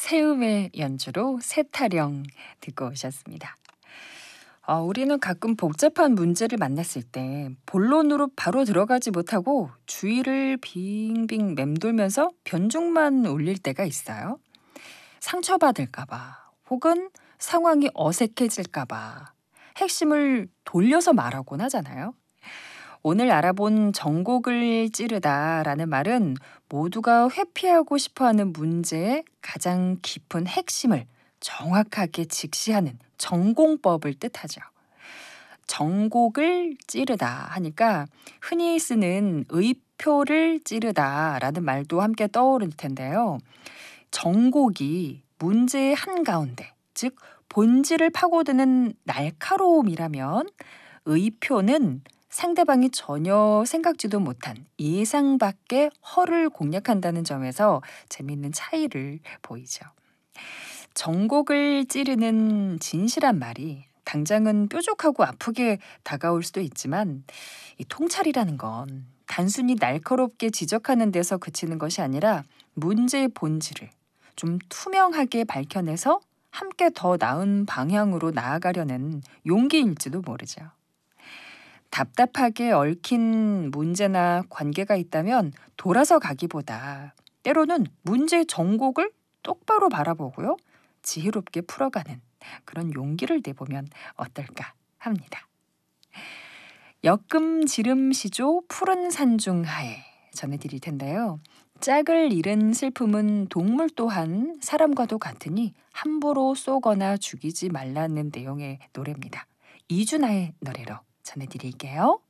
세음의 연주로 새타령 듣고 오셨습니다. 우리는 가끔 복잡한 문제를 만났을 때 본론으로 바로 들어가지 못하고 주위를 빙빙 맴돌면서 변죽만 올릴 때가 있어요. 상처받을까봐 혹은 상황이 어색해질까봐 핵심을 돌려서 말하곤 하잖아요. 오늘 알아본 정곡을 찌르다라는 말은 모두가 회피하고 싶어하는 문제의 가장 깊은 핵심을 정확하게 직시하는 전공법을 뜻하죠. 정곡을 찌르다 하니까 흔히 쓰는 의표를 찌르다라는 말도 함께 떠오를 텐데요. 정곡이 문제의 한가운데, 즉 본질을 파고드는 날카로움이라면 의표는 상대방이 전혀 생각지도 못한 예상 밖의 허를 공략한다는 점에서 재미있는 차이를 보이죠. 정곡을 찌르는 진실한 말이 당장은 뾰족하고 아프게 다가올 수도 있지만 이 통찰이라는 건 단순히 날카롭게 지적하는 데서 그치는 것이 아니라 문제의 본질을 좀 투명하게 밝혀내서 함께 더 나은 방향으로 나아가려는 용기일지도 모르죠. 답답하게 얽힌 문제나 관계가 있다면 돌아서 가기보다 때로는 문제의 전곡을 똑바로 바라보고요. 지혜롭게 풀어가는 그런 용기를 내보면 어떨까 합니다. 역금지름시조 푸른 산중하에 전해드릴 텐데요. 짝을 잃은 슬픔은 동물 또한 사람과도 같으니 함부로 쏘거나 죽이지 말라는 내용의 노래입니다. 이준하의 노래로 전해드릴게요.